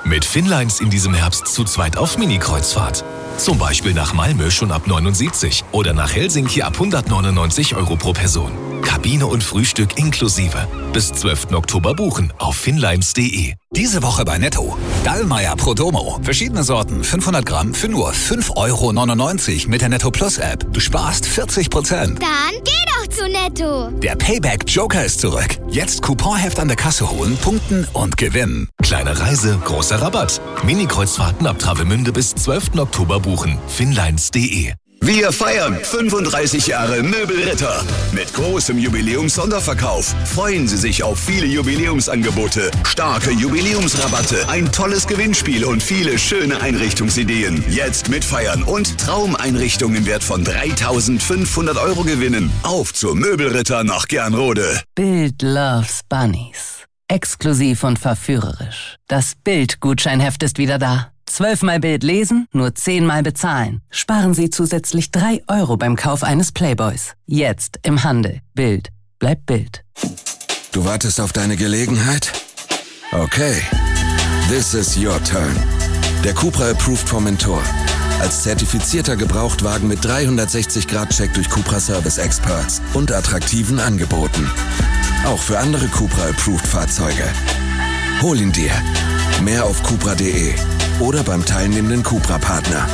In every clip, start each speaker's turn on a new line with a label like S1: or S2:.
S1: Mit Finnlines in diesem Herbst zu zweit auf Mini-Kreuzfahrt. Zum Beispiel nach Malmö schon ab 79 oder nach Helsinki ab 199 € pro Person. Kabine und Frühstück inklusive. Bis 12. Oktober buchen auf finnlines.de.
S2: Diese Woche bei Netto. Dallmayr Prodomo. Verschiedene Sorten, 500 Gramm für nur 5,99 € mit der Netto Plus App. Du sparst 40%.
S3: Dann geh doch zu Netto.
S2: Der Payback Joker ist zurück. Jetzt Couponheft an der Kasse holen, punkten und gewinnen.
S1: Kleine Reise, großer Rabatt. Mini-Kreuzfahrten ab Travemünde bis 12. Oktober buchen. finnlines.de.
S4: Wir feiern 35 Jahre Möbelritter. Mit großem Jubiläums-Sonderverkauf freuen Sie sich auf viele Jubiläumsangebote, starke Jubiläumsrabatte, ein tolles Gewinnspiel und viele schöne Einrichtungsideen. Jetzt mitfeiern und Traumeinrichtungen im Wert von 3.500 € gewinnen. Auf zur Möbelritter nach Gernrode.
S5: Bild loves Bunnies. Exklusiv und verführerisch. Das Bild-Gutscheinheft ist wieder da. 12-mal Bild lesen, nur 10-mal bezahlen. Sparen Sie zusätzlich 3 € beim Kauf eines Playboys. Jetzt im Handel. Bild. Bleibt Bild.
S6: Du wartest auf deine Gelegenheit? Okay. This is your turn. Der Cupra Approved Formentor. Als zertifizierter Gebrauchtwagen mit 360-Grad-Check durch Cupra Service Experts und attraktiven Angeboten. Auch für andere Cupra Approved Fahrzeuge. Hol ihn dir. Mehr auf cupra.de oder beim teilnehmenden Cupra-Partner.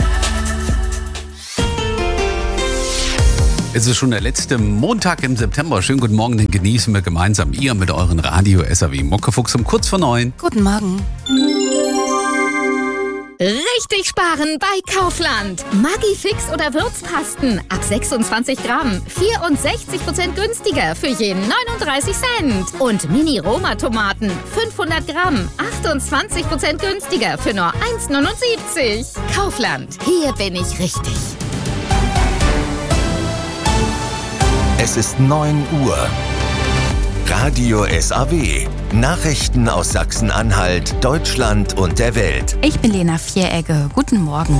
S7: Es ist schon der letzte Montag im September. Schönen guten Morgen, den genießen wir gemeinsam. Ihr mit euren Radio-SAW Muckefuchs um kurz vor 9.
S5: Guten Morgen.
S8: Richtig sparen bei Kaufland. Maggi-Fix oder Würzpasten ab 26 Gramm. 64% günstiger für jeden 39 Cent. Und Mini-Roma-Tomaten 500 Gramm. 28% günstiger für nur 1,79. Kaufland. Hier bin ich richtig.
S9: Es ist 9 Uhr. Radio SAW. Nachrichten aus Sachsen-Anhalt, Deutschland und der Welt.
S10: Ich bin Lena Vieregge. Guten Morgen.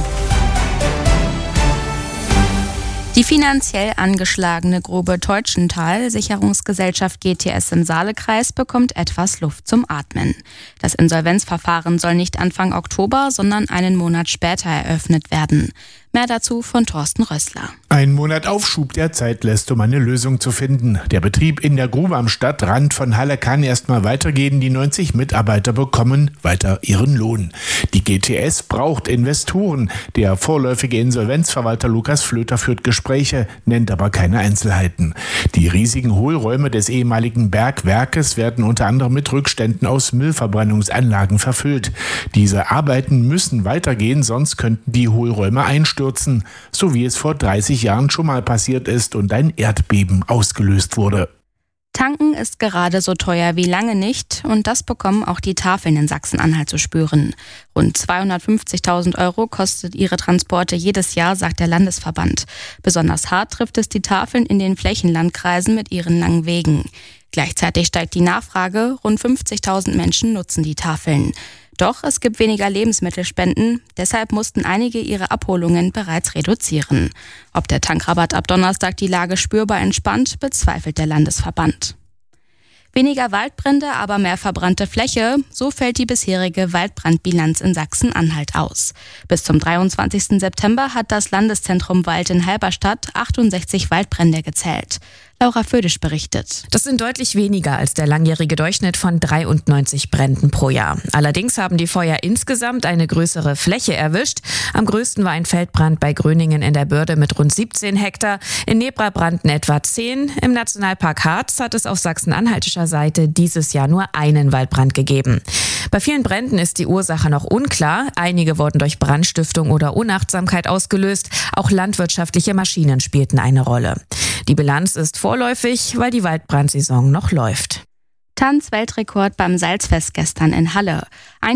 S10: Die finanziell angeschlagene Grube Teutschenthal, Sicherungsgesellschaft GTS im Saalekreis, bekommt etwas Luft zum Atmen. Das Insolvenzverfahren soll nicht Anfang Oktober, sondern einen Monat später eröffnet werden. Mehr dazu von Thorsten Rössler.
S11: Ein Monat Aufschub der Zeit lässt, um eine Lösung zu finden. Der Betrieb in der Grube am Stadtrand von Halle kann erstmal weitergehen. Die 90 Mitarbeiter bekommen weiter ihren Lohn. Die GTS braucht Investoren. Der vorläufige Insolvenzverwalter Lukas Flöter führt Gespräche, nennt aber keine Einzelheiten. Die riesigen Hohlräume des ehemaligen Bergwerkes werden unter anderem mit Rückständen aus Müllverbrennungsanlagen verfüllt. Diese Arbeiten müssen weitergehen, sonst könnten die Hohlräume einstürzen, so wie es vor 30 Jahren schon mal passiert ist und ein Erdbeben ausgelöst wurde.
S10: Tanken ist gerade so teuer wie lange nicht und das bekommen auch die Tafeln in Sachsen-Anhalt zu spüren. Rund 250.000 € kostet ihre Transporte jedes Jahr, sagt der Landesverband. Besonders hart trifft es die Tafeln in den Flächenlandkreisen mit ihren langen Wegen. Gleichzeitig steigt die Nachfrage, rund 50.000 Menschen nutzen die Tafeln. Doch es gibt weniger Lebensmittelspenden, deshalb mussten einige ihre Abholungen bereits reduzieren. Ob der Tankrabatt ab Donnerstag die Lage spürbar entspannt, bezweifelt der Landesverband. Weniger Waldbrände, aber mehr verbrannte Fläche, so fällt die bisherige Waldbrandbilanz in Sachsen-Anhalt aus. Bis zum 23. September hat das Landeszentrum Wald in Halberstadt 68 Waldbrände gezählt. Laura Födisch berichtet.
S12: Das sind deutlich weniger als der langjährige Durchschnitt von 93 Bränden pro Jahr. Allerdings haben die Feuer insgesamt eine größere Fläche erwischt. Am größten war ein Feldbrand bei Gröningen in der Börde mit rund 17 Hektar. In Nebra brannten etwa 10. Im Nationalpark Harz hat es auf sachsen-anhaltischer Seite dieses Jahr nur einen Waldbrand gegeben. Bei vielen Bränden ist die Ursache noch unklar. Einige wurden durch Brandstiftung oder Unachtsamkeit ausgelöst. Auch landwirtschaftliche Maschinen spielten eine Rolle. Die Bilanz ist vorläufig, weil die Waldbrandsaison noch läuft.
S10: Tanzweltrekord beim Salzfest gestern in Halle.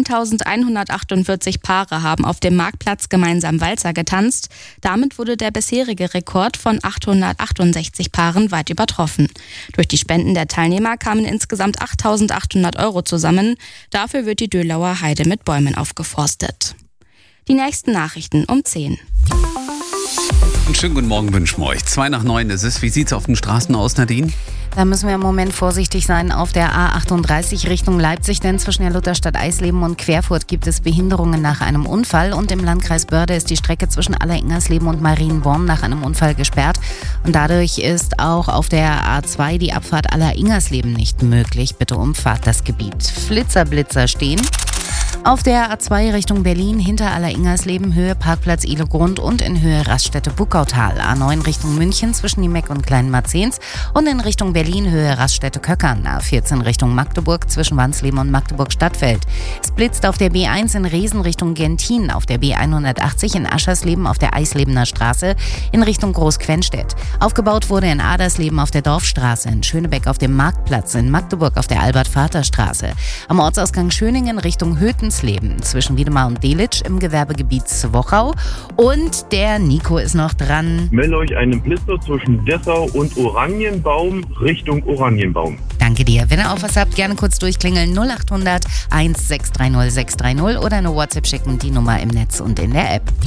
S10: 1148 Paare haben auf dem Marktplatz gemeinsam Walzer getanzt. Damit wurde der bisherige Rekord von 868 Paaren weit übertroffen. Durch die Spenden der Teilnehmer kamen insgesamt 8.800 € zusammen. Dafür wird die Dölauer Heide mit Bäumen aufgeforstet. Die nächsten Nachrichten um 10.
S7: Einen schönen guten Morgen wünschen wir euch. 8:02 ist es. Wie sieht's auf den Straßen aus, Nadine?
S5: Da müssen wir im Moment vorsichtig sein auf der A38 Richtung Leipzig, denn zwischen der Lutherstadt Eisleben und Querfurt gibt es Behinderungen nach einem Unfall und im Landkreis Börde ist die Strecke zwischen Alleringsersleben und Marienborn nach einem Unfall gesperrt und dadurch ist auch auf der A2 die Abfahrt Alleringsersleben nicht möglich. Bitte umfahrt das Gebiet. Flitzer stehen. Auf der A2 Richtung Berlin hinter Alleringsersleben, Höhe Parkplatz Ilegrund und in Höhe Raststätte Buckautal. A9 Richtung München zwischen Niemeck und Kleinmarzens und in Richtung Berlin Höhe Raststätte Köckern. A14 Richtung Magdeburg zwischen Wansleben und Magdeburg-Stadtfeld. Es blitzt auf der B1 in Reesen Richtung Gentin, auf der B180 in Aschersleben auf der Eislebener Straße in Richtung Großquenstedt. Aufgebaut wurde in Adersleben auf der Dorfstraße, in Schönebeck auf dem Marktplatz, in Magdeburg auf der Albert-Vater-Straße. Am Ortsausgang Schöningen Richtung Hötensleben zwischen Wiedemar und Delitzsch im Gewerbegebiet Zwochau. Und der Nico ist noch dran.
S13: Melde euch einen Blitzer zwischen Dessau und Oranienbaum Richtung Oranienbaum.
S5: Danke dir. Wenn ihr auch was habt, gerne kurz durchklingeln 0800 1630 630 oder eine WhatsApp schicken, die Nummer im Netz und in der App.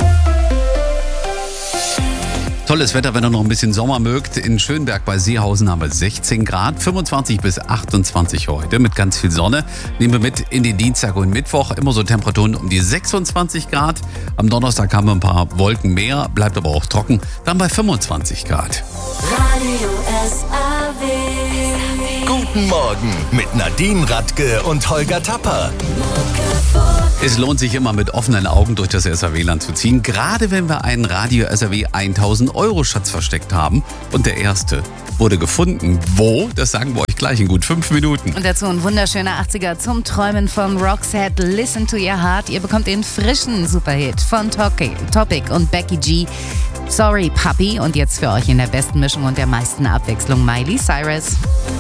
S7: Tolles Wetter, wenn ihr noch ein bisschen Sommer mögt. In Schönberg bei Seehausen haben wir 16 Grad, 25 bis 28 heute mit ganz viel Sonne. Nehmen wir mit in den Dienstag und Mittwoch, immer so Temperaturen um die 26 Grad. Am Donnerstag haben wir ein paar Wolken mehr, bleibt aber auch trocken, dann bei 25 Grad.
S9: Radio SAW. Guten Morgen mit Nadine Radke und Holger Tapper.
S7: Es lohnt sich immer mit offenen Augen durch das SAW-Land zu ziehen, gerade wenn wir einen Radio SAW 1000 € Schatz versteckt haben. Und der erste wurde gefunden. Wo? Das sagen wir euch gleich in gut 5 Minuten.
S5: Und dazu ein wunderschöner 80er zum Träumen von Roxette, Listen to Your Heart. Ihr bekommt den frischen Superhit von Topic und Becky G. Sorry Puppy. Und jetzt für euch in der besten Mischung und der meisten Abwechslung Miley Cyrus.